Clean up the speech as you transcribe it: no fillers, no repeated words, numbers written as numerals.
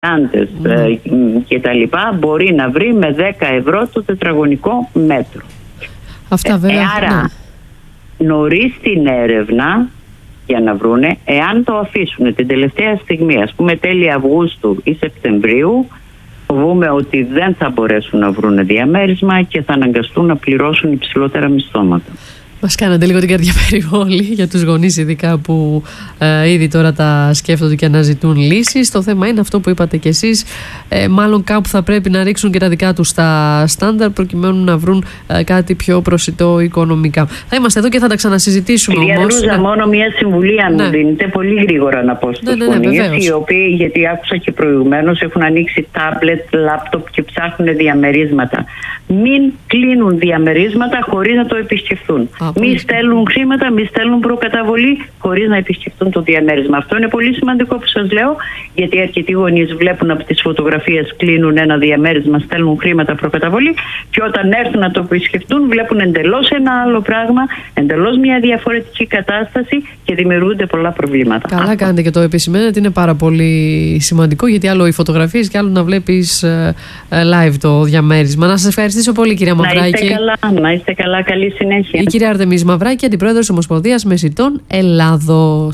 και τα λοιπά, μπορεί να βρει με 10 ευρώ το τετραγωνικό μέτρο. Αυτά βέβαια. Άρα νωρίς την έρευνα για να βρούνε, εάν το αφήσουν την τελευταία στιγμή, ας πούμε τέλη Αυγούστου ή Σεπτεμβρίου, φοβούμαι ότι δεν θα μπορέσουν να βρουν διαμέρισμα και θα αναγκαστούν να πληρώσουν υψηλότερα μισθώματα. Μας κάνατε λίγο την καρδιά περιβόλη για τους γονείς ειδικά που ήδη τώρα τα σκέφτονται και αναζητούν λύσεις. Το θέμα είναι αυτό που είπατε κι εσείς, μάλλον κάπου θα πρέπει να ρίξουν και τα δικά τους τα στάνταρ προκειμένου να βρουν κάτι πιο προσιτό οικονομικά. Θα είμαστε εδώ και θα τα ξανασυζητήσουμε. Κυρία Δρούζα, μόνο μια συμβουλή αν μου δίνετε, πολύ γρήγορα να πω στους γονείς, οι οποίοι, γιατί άκουσα και προηγουμένως, έχουν ανοίξει τάμπλετ, λάπτοπ και ψάχνουν διαμερίσματα. Μην κλείνουν διαμερίσματα χωρίς να το επισκεφθούν. Μη στέλνουν χρήματα, μη στέλνουν προκαταβολή χωρίς να επισκεφτούν το διαμέρισμα. Αυτό είναι πολύ σημαντικό που σας λέω, γιατί αρκετοί γονείς βλέπουν από τις φωτογραφίες, κλείνουν ένα διαμέρισμα, στέλνουν χρήματα προκαταβολή και όταν έρθουν να το επισκεφτούν βλέπουν εντελώς ένα άλλο πράγμα, εντελώς μια διαφορετική κατάσταση και δημιουργούνται πολλά προβλήματα. Καλά κάνετε και το επισημαίνετε, είναι πάρα πολύ σημαντικό, γιατί άλλο οι φωτογραφίες και άλλο να βλέπεις live το διαμέρισμα. Να σας ευχαριστήσω πολύ, κυρία Μαυράκη. Να είστε καλά, καλή συνέχεια. Η κυρία Αρτεμίζη Μαυράκη, αντιπρόεδρος Ομοσπονδίας Μεσητών Ελλάδος.